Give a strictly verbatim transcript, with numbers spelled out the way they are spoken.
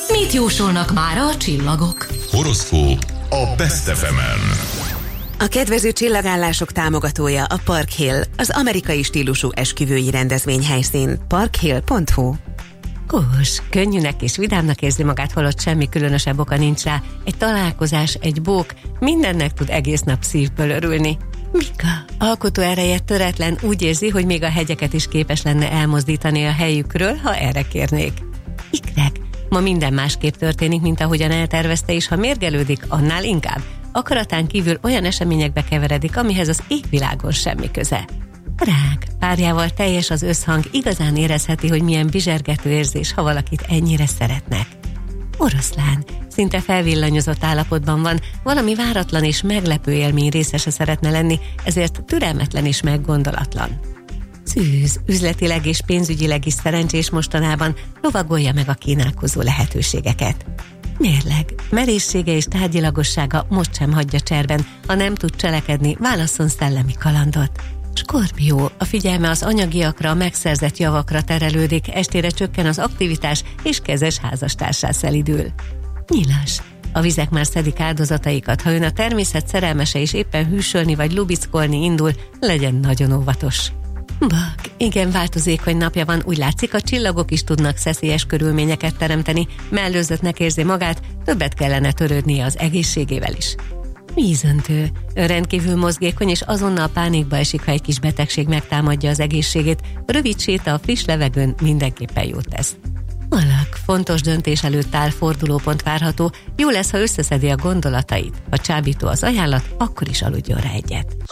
Mit jósolnak mára a csillagok? Horoszkóp a Best ef emen. A kedvező csillagállások támogatója a Park Hill, az amerikai stílusú esküvői rendezvényhelyszín. parkhill pont hu. Kós, könnyűnek és vidámnak érzi magát, holott semmi különösebb oka nincs rá. Egy találkozás, egy bók, mindennek tud egész nap szívből örülni. Mika, alkotó ereje töretlen, úgy érzi, hogy még a hegyeket is képes lenne elmozdítani a helyükről, ha erre kérnék. Ikrek, ma minden másképp történik, mint ahogyan eltervezte, és ha mérgelődik, annál inkább. Akaratán kívül olyan eseményekbe keveredik, amihez az égvilágon semmi köze. Rák, párjával teljes az összhang, igazán érezheti, hogy milyen bizsergető érzés, ha valakit ennyire szeretnek. Oroszlán, szinte felvillanyozott állapotban van, valami váratlan és meglepő élmény részese szeretne lenni, ezért türelmetlen és meggondolatlan. Szűz, üzletileg és pénzügyileg is szerencsés mostanában, lovagolja meg a kínálkozó lehetőségeket. Mérleg, merészsége és tárgyilagossága most sem hagyja cserben, ha nem tud cselekedni, válasszon szellemi kalandot. Skorpió, a figyelme az anyagiakra, a megszerzett javakra terelődik, estére csökken az aktivitás, és kezes házastársá szelidül. Nyilas, a vizek már szedik áldozataikat, ha ön a természet szerelmese és éppen hűsölni vagy lubickolni indul, legyen nagyon óvatos. Bak, igen változékony napja van, úgy látszik, a csillagok is tudnak szeszélyes körülményeket teremteni, mellőzöttnek érzi magát, többet kellene törődnie az egészségével is. Vízöntő, ön rendkívül mozgékony, és azonnal pánikba esik, ha egy kis betegség megtámadja az egészségét, rövid séta a friss levegőn mindenképpen jót tesz. Alak, fontos döntés előtt áll, fordulópont várható, jó lesz, ha összeszedi a gondolatait, ha csábító az ajánlat, akkor is aludjon rá egyet.